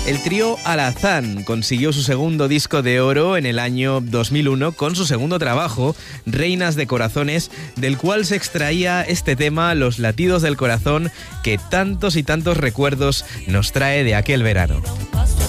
El trío Alazán consiguió su segundo disco de oro en el año 2001 con su segundo trabajo, Reinas de Corazones, del cual se extraía este tema, Los latidos del corazón, que tantos y tantos recuerdos nos trae de aquel verano.